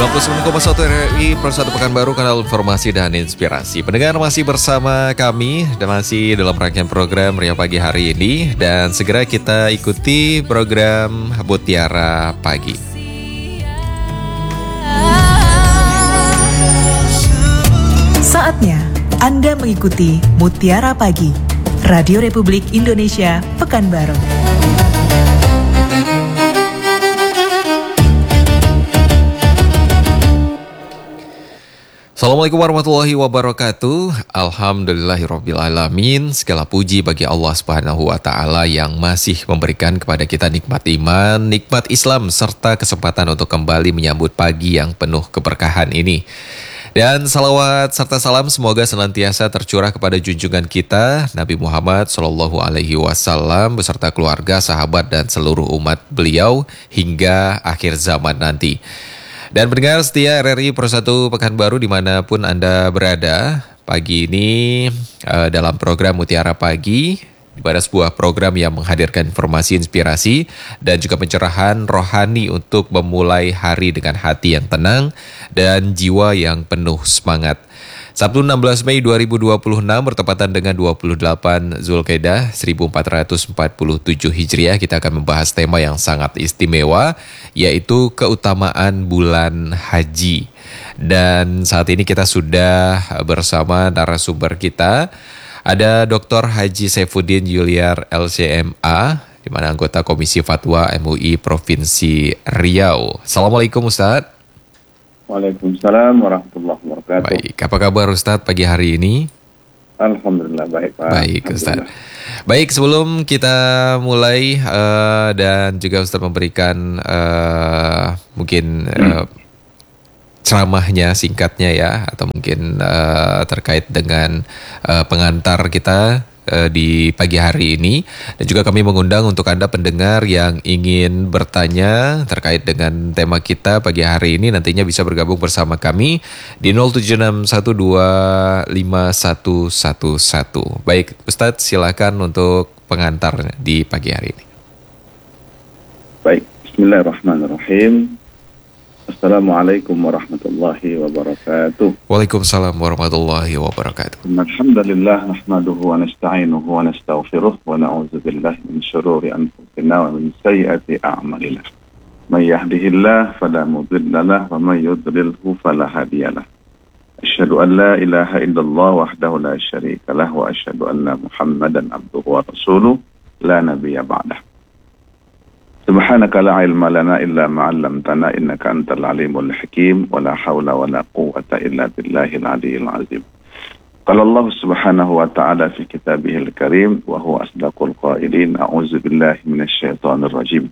99,1 RRI Persatu Pekanbaru, kanal informasi dan inspirasi. Pendengar masih bersama kami dan masih dalam rangkaian program Ria Pagi hari ini. Dan segera kita ikuti program Mutiara Pagi. Saatnya Anda mengikuti Mutiara Pagi, Radio Republik Indonesia Pekanbaru. Assalamualaikum warahmatullahi wabarakatuh. Alhamdulillahirrabbilalamin. Segala puji bagi Allah Subhanahu wa Ta'ala yang masih memberikan kepada kita nikmat iman, nikmat Islam, serta kesempatan untuk kembali menyambut pagi yang penuh keberkahan ini. Dan salawat serta salam semoga senantiasa tercurah kepada junjungan kita Nabi Muhammad SAW beserta keluarga, sahabat dan seluruh umat beliau hingga akhir zaman nanti. Dan pendengar setia RRI Persatu Pekanbaru dimanapun Anda berada, pagi ini dalam program Mutiara Pagi, pada sebuah program yang menghadirkan informasi, inspirasi, dan juga pencerahan rohani untuk memulai hari dengan hati yang tenang dan jiwa yang penuh semangat. Sabtu 16 Mei 2026 bertepatan dengan 28 Zulkaidah 1447 Hijriah, kita akan membahas tema yang sangat istimewa, yaitu keutamaan bulan haji. Dan saat ini kita sudah bersama narasumber kita, ada Dr. Haji Saifuddin Yuliar LCMA, di mana anggota Komisi Fatwa MUI Provinsi Riau. Assalamualaikum Ustadz. Waalaikumsalam warahmatullahi wabarakatuh. Baik, apa kabar Ustadz pagi hari ini? Alhamdulillah baik Pak. Baik Ustadz. Baik, sebelum kita mulai dan juga Ustadz memberikan mungkin ceramahnya singkatnya ya, atau mungkin terkait dengan pengantar kita di pagi hari ini, dan juga kami mengundang untuk Anda pendengar yang ingin bertanya terkait dengan tema kita pagi hari ini, nantinya bisa bergabung bersama kami di 0761251111. Baik Ustadz, silakan untuk pengantar di pagi hari ini. Baik, bismillahirrahmanirrahim. Assalamualaikum warahmatullahi wabarakatuh. Waalaikumsalam warahmatullahi wabarakatuh. Alhamdulillah, nahmaduhu wa nasta'inuhu wa nastaghfiruh wa na'udzu billahi min syururi anfusina wa min sayyiati a'malina. May yahdihillahu fala mudilla lahu wa may yudlilhu fala hadiyalah. Asyhadu an la ilaha illallah wahdahu la syarika lahu wa asyhadu anna Muhammadan abduhu wa rasuluh la nabiyya ba'dah. Subhanaka la ilma lana illa ma 'allamtana innaka antal alimul hakim wa la haula wa la quwwata illa billahil aliyyil azim. Qala Allah Subhanahu wa ta'ala fi kitabihil karim wa huwa asdaqul qailin, a'udzu billahi minasy syaithanir rajim.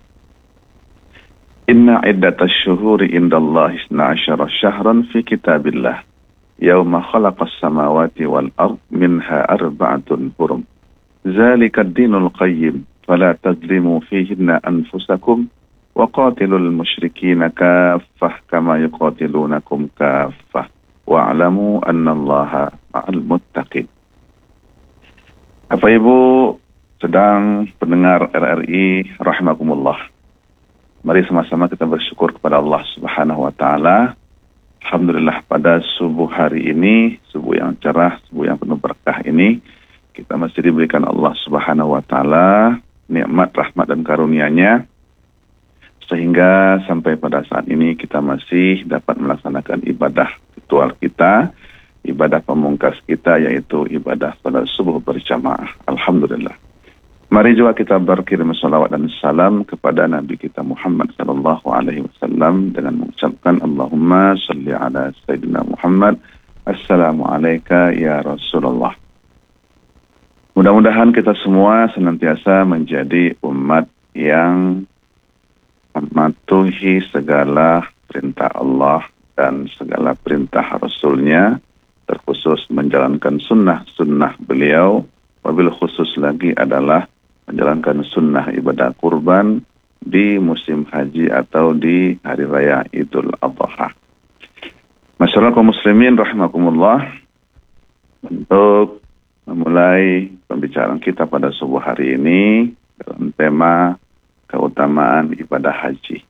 Inna iddatash syuhuri indallahi 12 syahran fi kitabillah yauma khalaqas samawati wal ard minha arba'atun hurum. Zalikad dinul qayyim فلا تظلموا فيهن أنفسكم وقاتلوا المشركين كافة كما يقاتلونكم كافة واعلموا أن الله مع المتقين. Bapak Ibu sedang pendengar RRI rahimakumullah, mari sama-sama kita bersyukur kepada Allah Subhanahu wa Ta'ala. Alhamdulillah, pada subuh hari ini, subuh yang cerah, subuh yang penuh berkah ini, kita masih diberikan Allah Subhanahu wa Ta'ala nikmat, rahmat dan karunia-Nya, sehingga sampai pada saat ini kita masih dapat melaksanakan ibadah ritual kita, ibadah pemungkas kita, yaitu ibadah salat subuh berjamaah. Alhamdulillah. Mari juga kita berkirim salawat dan salam kepada Nabi kita Muhammad sallallahu alaihi wasallam dengan mengucapkan Allahumma shalli ala Sayyidina Muhammad. Assalamu alayka ya Rasulullah. Mudah-mudahan kita semua senantiasa menjadi umat yang mematuhi segala perintah Allah dan segala perintah Rasul-Nya, terkhusus menjalankan sunnah beliau, wabil khusus lagi adalah menjalankan sunnah ibadah kurban di musim haji atau di hari raya Idul Adha. Masyarakat kaum muslimin rahimakumullah, untuk memulai pembicaraan kita pada subuh hari ini dalam tema keutamaan ibadah haji.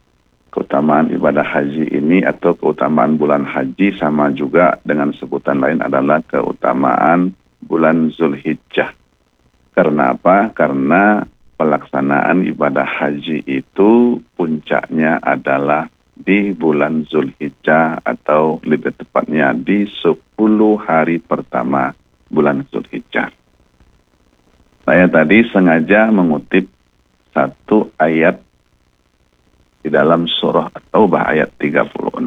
Keutamaan ibadah haji ini atau keutamaan bulan haji sama juga dengan sebutan lain adalah keutamaan bulan Zulhijjah. Karena apa? Karena pelaksanaan ibadah haji itu puncaknya adalah di bulan Zulhijjah atau lebih tepatnya di 10 hari pertama bulan Zulhijjah. Saya tadi sengaja mengutip satu ayat di dalam surah At-Taubah ayat 36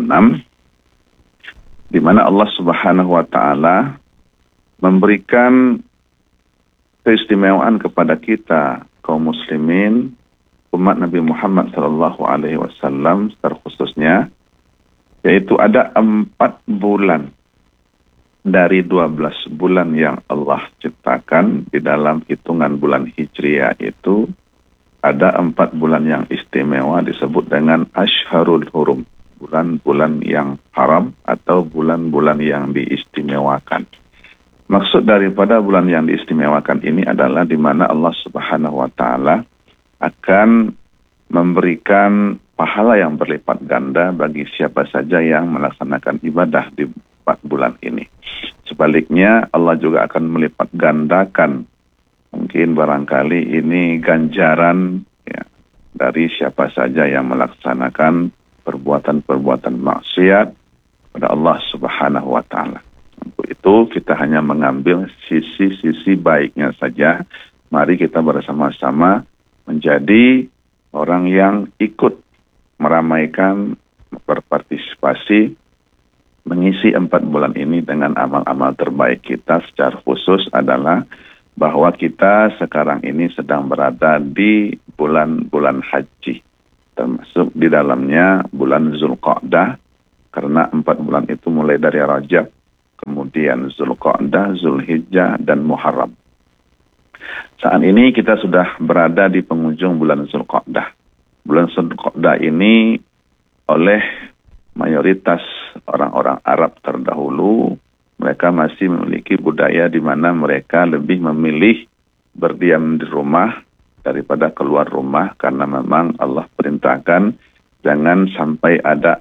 di mana Allah Subhanahu wa taala memberikan keistimewaan kepada kita kaum muslimin umat Nabi Muhammad sallallahu alaihi wasallam terkhususnya, yaitu ada 4 bulan dari 12 bulan yang Allah ciptakan di dalam hitungan bulan Hijriah itu. Ada 4 bulan yang istimewa disebut dengan Ashharul Hurum, bulan-bulan yang haram atau bulan-bulan yang diistimewakan. Maksud daripada bulan yang diistimewakan ini adalah di mana Allah Subhanahu wa taala akan memberikan pahala yang berlipat ganda bagi siapa saja yang melaksanakan ibadah di 4 bulan ini. Sebaliknya Allah juga akan melipat gandakan mungkin barangkali ini ganjaran ya, dari siapa saja yang melaksanakan perbuatan-perbuatan maksiat pada Allah Subhanahu wa taala. Untuk itu kita hanya mengambil sisi-sisi baiknya saja. Mari kita bersama-sama menjadi orang yang ikut meramaikan, berpartisipasi, mengisi 4 bulan ini dengan amal-amal terbaik kita. Secara khusus adalah bahwa kita sekarang ini sedang berada di bulan-bulan haji, termasuk di dalamnya bulan Zulqa'dah, karena 4 bulan itu mulai dari Rajab, kemudian Zulqa'dah, Zulhijjah, dan Muharram. Saat ini kita sudah berada di penghujung bulan Zulqa'dah. Bulan Zulqa'dah ini oleh mayoritas orang-orang Arab terdahulu, mereka masih memiliki budaya di mana mereka lebih memilih berdiam di rumah daripada keluar rumah, karena memang Allah perintahkan jangan sampai ada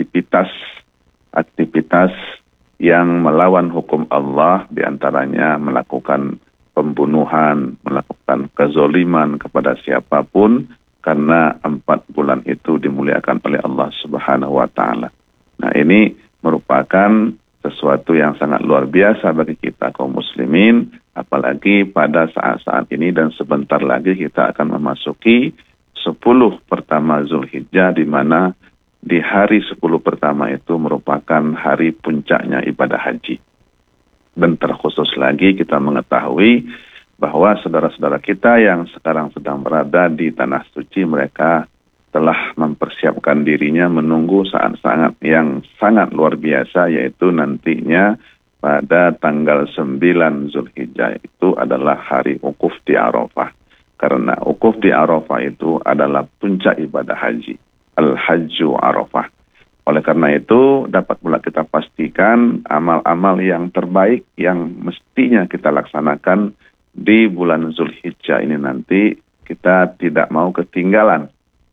aktivitas yang melawan hukum Allah, diantaranya melakukan pembunuhan, melakukan kezoliman kepada siapapun, karena 4 bulan itu dimuliakan oleh Allah Subhanahu wa taala. Nah, ini merupakan sesuatu yang sangat luar biasa bagi kita kaum muslimin, apalagi pada saat-saat ini dan sebentar lagi kita akan memasuki 10 pertama Zulhijjah, di mana di hari 10 pertama itu merupakan hari puncaknya ibadah haji. Dan terkhusus lagi kita mengetahui bahwa saudara-saudara kita yang sekarang sedang berada di Tanah Suci, mereka telah mempersiapkan dirinya menunggu saat-saat yang sangat luar biasa, yaitu nantinya pada tanggal 9 Zulhijjah itu adalah hari wukuf di Arafah. Karena wukuf di Arafah itu adalah puncak ibadah haji, Al-Hajju Arafah. Oleh karena itu dapat pula kita pastikan amal-amal yang terbaik yang mestinya kita laksanakan di bulan Zulhijjah ini nanti, kita tidak mau ketinggalan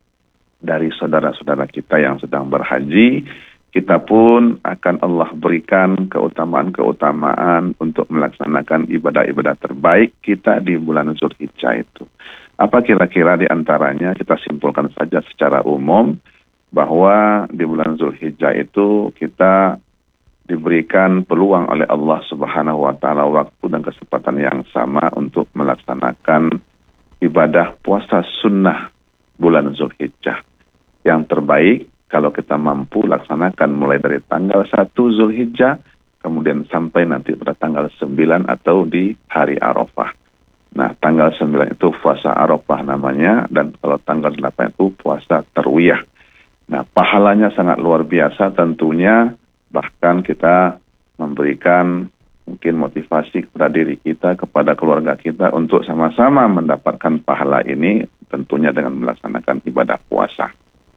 dari saudara-saudara kita yang sedang berhaji. Kita pun akan Allah berikan keutamaan-keutamaan untuk melaksanakan ibadah-ibadah terbaik kita di bulan Zulhijjah itu. Apa kira-kira di antaranya? Kita simpulkan saja secara umum bahwa di bulan Zulhijjah itu kita diberikan peluang oleh Allah Subhanahu wa taala waktu dan kesempatan yang sama untuk melaksanakan ibadah puasa sunnah bulan Zulhijjah. Yang terbaik kalau kita mampu laksanakan mulai dari tanggal 1 Zulhijjah, kemudian sampai nanti pada tanggal 9 atau di hari Arafah. Nah, tanggal 9 itu puasa Arafah namanya, dan kalau tanggal 8 itu puasa Tarwiyah. Nah, pahalanya sangat luar biasa tentunya, bahkan kita memberikan mungkin motivasi kepada diri kita, kepada keluarga kita untuk sama-sama mendapatkan pahala ini, tentunya dengan melaksanakan ibadah puasa.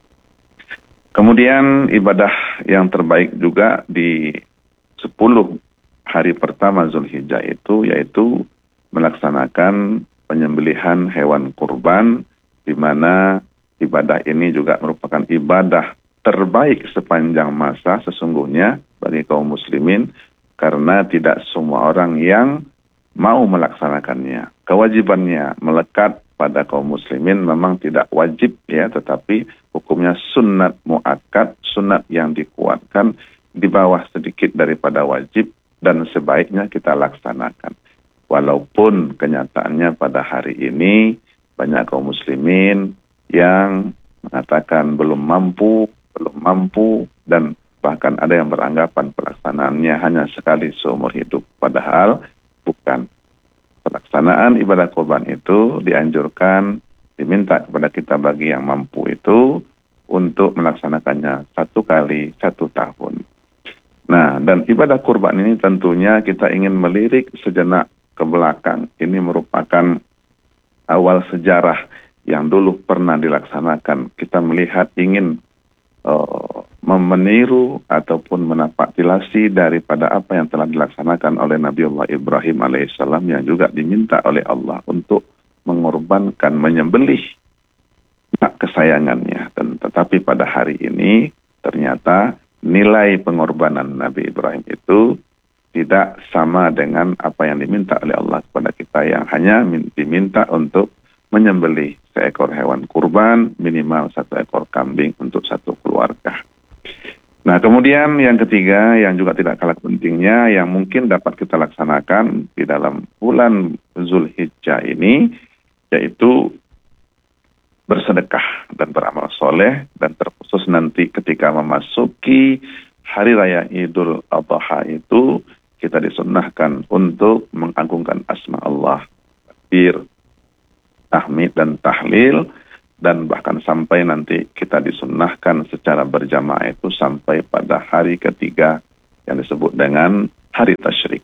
Kemudian ibadah yang terbaik juga di 10 hari pertama Zulhijjah itu, yaitu melaksanakan penyembelihan hewan kurban, di mana ibadah ini juga merupakan ibadah terbaik sepanjang masa sesungguhnya bagi kaum muslimin, karena tidak semua orang yang mau melaksanakannya. Kewajibannya melekat pada kaum muslimin memang tidak wajib ya, tetapi hukumnya sunnat muakkad, sunat yang dikuatkan di bawah sedikit daripada wajib dan sebaiknya kita laksanakan. Walaupun kenyataannya pada hari ini banyak kaum muslimin yang mengatakan belum mampu dan bahkan ada yang beranggapan pelaksanaannya hanya sekali seumur hidup, padahal bukan. Pelaksanaan ibadah kurban itu dianjurkan, diminta kepada kita bagi yang mampu itu untuk melaksanakannya 1 kali 1 tahun. Nah, dan ibadah kurban ini tentunya kita ingin melirik sejenak ke belakang. Ini merupakan awal sejarah yang dulu pernah dilaksanakan. Kita melihat ingin meniru ataupun menapaktilasi daripada apa yang telah dilaksanakan oleh Nabiullah Ibrahim alaihissalam yang juga diminta oleh Allah untuk mengorbankan, menyembelih anak kesayangannya. Dan tetapi pada hari ini ternyata nilai pengorbanan Nabi Ibrahim itu tidak sama dengan apa yang diminta oleh Allah kepada kita, yang hanya diminta untuk menyembelih seekor hewan kurban, minimal 1 ekor kambing untuk 1 keluarga. Nah, kemudian yang ketiga yang juga tidak kalah pentingnya yang mungkin dapat kita laksanakan di dalam bulan Zulhijjah ini, yaitu bersedekah dan beramal soleh, dan terkhusus nanti ketika memasuki hari raya Idul Adha itu kita disunnahkan untuk mengagungkan asma Allah, takbir, tahmid dan tahlil, dan bahkan sampai nanti kita disunnahkan secara berjamaah itu sampai pada hari ketiga yang disebut dengan hari tasyrik.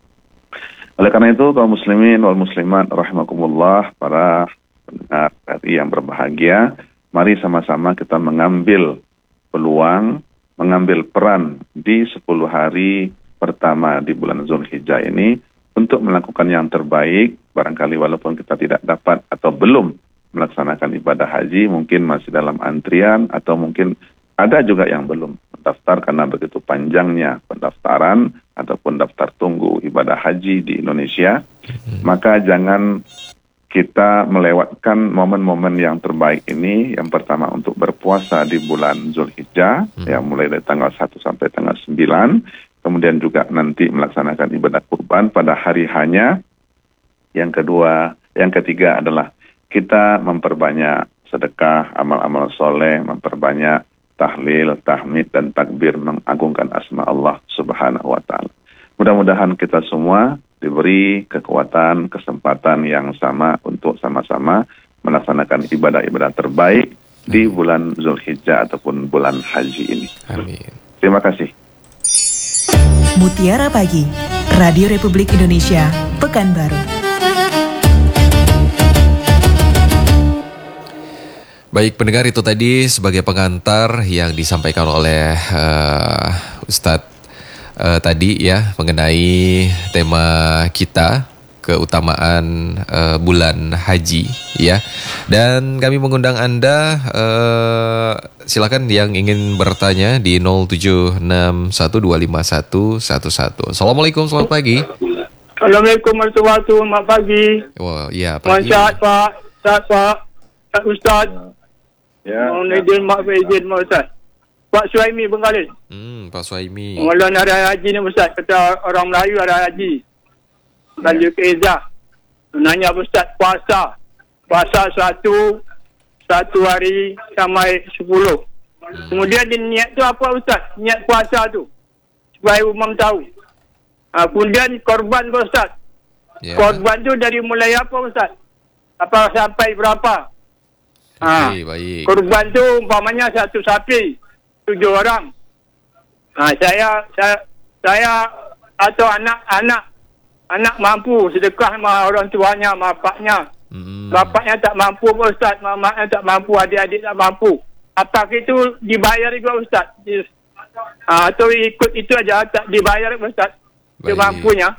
Oleh karena itu kaum muslimin wal muslimat rahimakumullah, para pendengar RRI yang berbahagia, mari sama-sama kita mengambil peluang, mengambil peran di 10 hari pertama di bulan Zulhijjah ini untuk melakukan yang terbaik. Barangkali walaupun kita tidak dapat atau belum melaksanakan ibadah haji, mungkin masih dalam antrian, atau mungkin ada juga yang belum mendaftar karena begitu panjangnya pendaftaran ataupun daftar tunggu ibadah haji di Indonesia, maka jangan kita melewatkan momen-momen yang terbaik ini. Yang pertama untuk berpuasa di bulan Zulhijjah, yang mulai dari tanggal 1 sampai tanggal 9, kemudian juga nanti melaksanakan ibadah kurban pada hari hanya. Yang kedua, yang ketiga adalah kita memperbanyak sedekah, amal-amal soleh, memperbanyak tahlil, tahmid, dan takbir mengagungkan asma Allah subhanahu wa ta'ala. Mudah-mudahan kita semua diberi kekuatan, kesempatan yang sama untuk sama-sama melaksanakan ibadah-ibadah terbaik di bulan Zulhijjah ataupun bulan haji ini. Amin. Terima kasih. Mutiara Pagi, Radio Republik Indonesia, Pekanbaru. Baik pendengar, itu tadi sebagai pengantar yang disampaikan oleh Ustadz tadi ya mengenai tema kita, keutamaan bulan haji ya. Dan kami mengundang Anda, silakan yang ingin bertanya di 0761251111. Assalamualaikum, selamat pagi. Assalamualaikum warahmatullahi wabarakatuh. Selamat pagi. Wah, ya pagi. Pak Ustaz. Ya. Mohon izin, maaf izin Ustaz. Pak Suhaimi Bengkalis. Pak Suhaimi. Pengeluaran hari haji ni Ustaz, kata orang Melayu hari haji. Baju ke Izzah. Nanya Ustaz, puasa satu hari sampai 10. Kemudian dia niat tu apa Ustaz? Niat puasa tu supaya umum tahu. Kemudian korban Ustaz. Ya. Korban tu dari mulai apa Ustaz? Apa sampai berapa? Baik. Korban tu umpamanya 1 sapi, 7 orang. Saya atau anak mampu sedekah sama orang tuanya, sama bapaknya. Bapaknya tak mampu Ustaz, mamaknya tak mampu, adik-adik tak mampu. Apa itu dibayar juga Ustaz? Atau ikut itu aja tak dibayar Ustaz? Dia mampunya.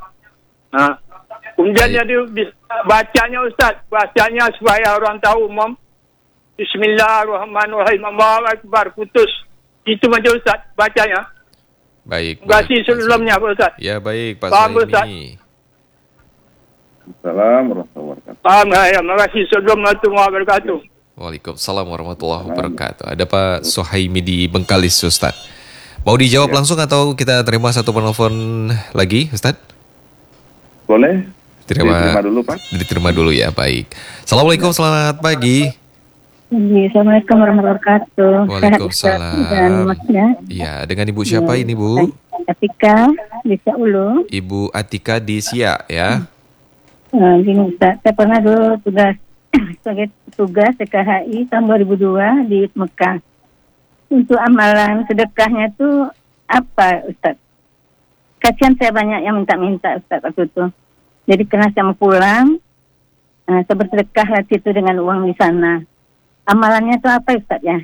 Kemudian jadi bacanya Ustaz, bacanya supaya orang tahu umum. Bismillahirrahmanirrahim. Allahu Akbar. Putus. Itu macam Ustaz bacanya. Baik. Terima kasih sebelumnya Pak Ustaz. Ya baik Pak Faham, Ustaz? Suhaimi. Assalamualaikum warahmatullahi wabarakatuh. Paham ya? Terima kasih Assalamualaikum warahmatullahi wabarakatuh. Waalaikumsalam warahmatullahi wabarakatuh. Ada Pak Suhaimi di Bengkalis, Ustaz. Mau dijawab langsung atau kita terima satu penelpon lagi, Ustaz? Boleh? Diterima dulu, Pak. Diterima dulu ya, baik. Assalamualaikum, selamat pagi. Assalamualaikum warahmatullahi wabarakatuh. Waalaikumsalam. Dan Masnya. Ya, dengan Ibu siapa ini, Bu? Atika di Ulu. Ibu Atika di Siak ya. Gini Ustaz, saya pernah dulu sebagai tugas TKHI tahun 2002 di Mekah. Untuk amalan sedekahnya itu apa Ustaz? Kasihan saya banyak yang minta-minta Ustaz waktu itu. Jadi karena saya mau pulang, saya bersedekah lah situ dengan uang di sana. Amalannya itu apa Ustaz ya?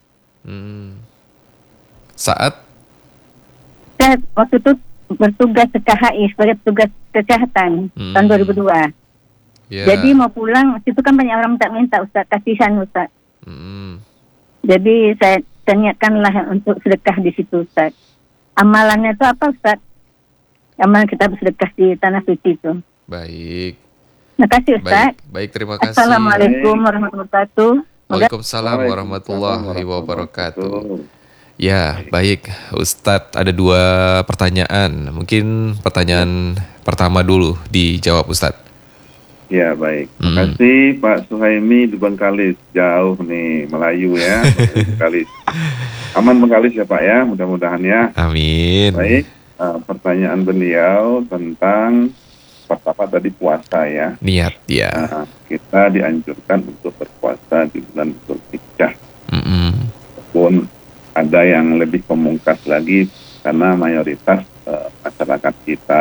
Saat? Saya waktu itu bertugas TKHI sebagai tugas kesehatan tahun 2002. Yeah. Jadi mau pulang, situ kan banyak orang minta Ustaz, kasihan Ustaz. Jadi saya niatkanlah untuk sedekah di situ Ustaz. Amalannya itu apa Ustaz? Amalan kita bersedekah di tanah suci itu. Baik. Terima kasih Ustaz. Baik, terima kasih. Assalamualaikum warahmatullahi wabarakatuh. Waalaikumsalam warahmatullahi wabarakatuh. Ya, baik Ustadz, ada 2 pertanyaan. Mungkin pertanyaan pertama dulu dijawab Ustadz. Ya, baik. Terima kasih Pak Suhaimi di Bengkalis. Jauh nih, Melayu ya. Bengkalis. Aman Bengkalis ya Pak ya, mudah-mudahan ya. Amin. Baik, pertanyaan beliau tentang pertama tadi puasa ya. Niat ya. Kita dianjurkan untuk berpuasa di bulan Dzulhijjah. Walaupun ada yang lebih pemungkas lagi karena mayoritas masyarakat kita